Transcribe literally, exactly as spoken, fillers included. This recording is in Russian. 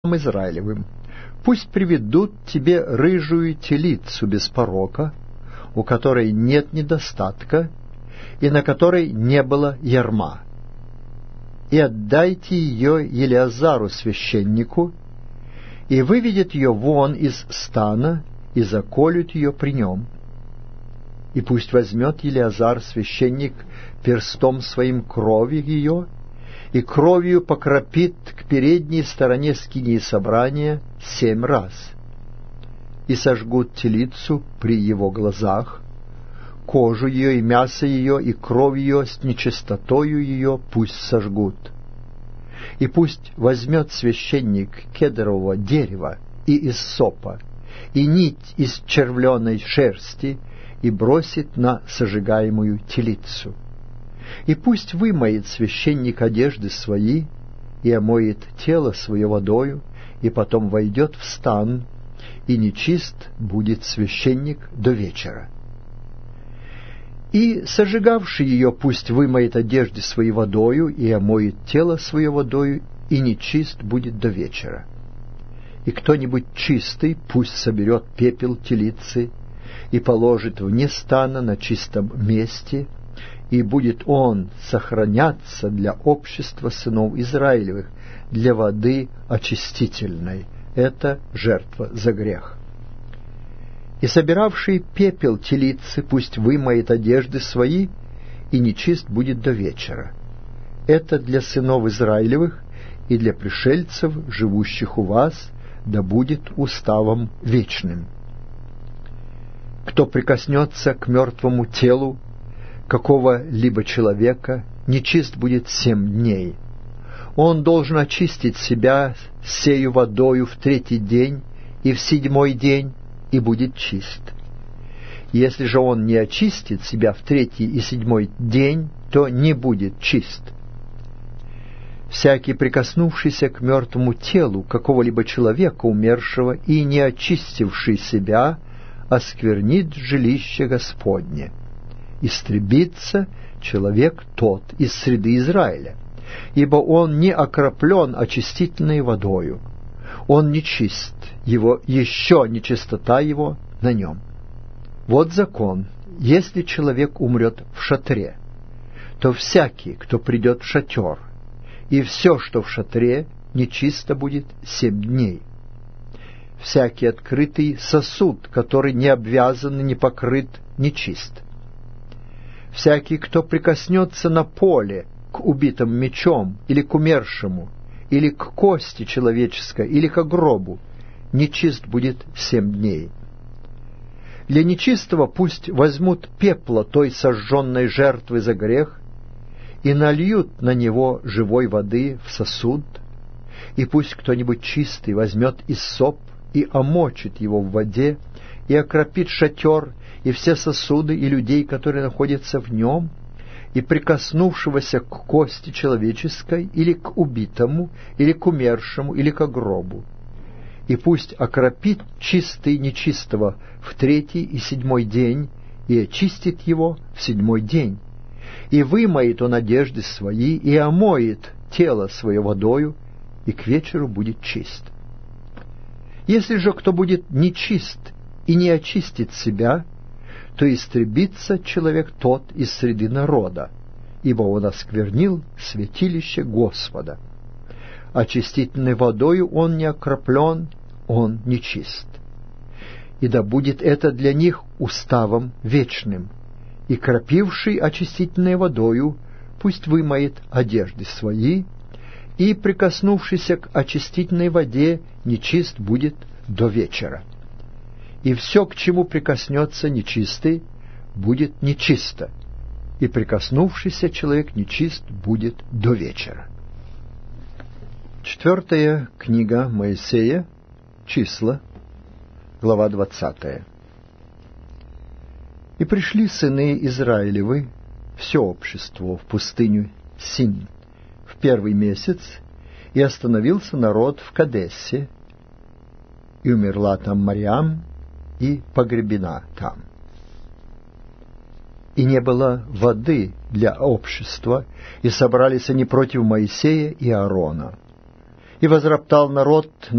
Израилевым: пусть приведут тебе рыжую телицу без порока, у которой нет недостатка, и на которой не было ярма, и отдайте ее Елеазару священнику, и выведет ее вон из стана, и заколют ее при нем. И пусть возьмет Елеазар священник перстом своим крови ее, и кровью покропит к передней стороне скинии собрания семь раз. И сожгут телицу при его глазах, кожу ее и мясо ее, и кровь ее с нечистотою ее пусть сожгут. И пусть возьмет священник кедрового дерева и иссопа, и нить из червленой шерсти, и бросит на сожигаемую телицу. И пусть вымоет священник одежды свои, и омоет тело свое водою, и потом войдет в стан, и нечист будет священник до вечера. И сожигавший ее пусть вымоет одежды свои водою, и омоет тело свое водою, и нечист будет до вечера. И кто-нибудь чистый пусть соберет пепел телицы и положит вне стана на чистом месте, и будет он сохраняться для общества сынов Израилевых, для воды очистительной. Это жертва за грех. И собиравший пепел телицы пусть вымоет одежды свои, и нечист будет до вечера. Это для сынов Израилевых и для пришельцев, живущих у вас, да будет уставом вечным. Кто прикоснется к мертвому телу какого-либо человека, нечист будет семь дней. Он должен очистить себя сею водою в третий день и в седьмой день, и будет чист. Если же он не очистит себя в третий и седьмой день, то не будет чист. Всякий, прикоснувшийся к мертвому телу какого-либо человека умершего и не очистивший себя, осквернит жилище Господне. Истребится человек тот из среды Израиля, ибо он не окроплен очистительной водою. Он нечист, его еще нечистота его на нем. Вот закон: если человек умрет в шатре, то всякий, кто придет в шатер, и все, что в шатре, нечисто будет семь дней. Всякий открытый сосуд, который не обвязан и не покрыт, нечист. Всякий, кто прикоснется на поле к убитым мечом, или к умершему, или к кости человеческой, или к гробу, нечист будет семь дней. Для нечистого пусть возьмут пепла той сожженной жертвы за грех и нальют на него живой воды в сосуд, и пусть кто-нибудь чистый возьмет иссоп и омочит его в воде, и окропит шатер, и все сосуды, и людей, которые находятся в нем, и прикоснувшегося к кости человеческой, или к убитому, или к умершему, или к гробу. И пусть окропит чистый нечистого в третий и седьмой день, и очистит его в седьмой день. И вымоет он одежды свои, и омоет тело свое водою, и к вечеру будет чист. Если же кто будет нечист и не очистит себя, то истребится человек тот из среды народа, ибо он осквернил святилище Господа. Очистительной водою он не окроплен, он нечист. И да будет это для них уставом вечным. И кропивший очистительной водою пусть вымоет одежды свои, и, прикоснувшийся к очистительной воде, нечист будет до вечера. И все, к чему прикоснется нечистый, будет нечисто, и прикоснувшийся человек нечист будет до вечера. Четвертая книга Моисея, Числа, глава двадцатая. И пришли сыны Израилевы, все общество, в пустыню Син в первый месяц, и остановился народ в Кадесе, и умерла там Марьям, и погребена там. И не было воды для общества, и собрались они против Моисея и Аарона. И возроптал народ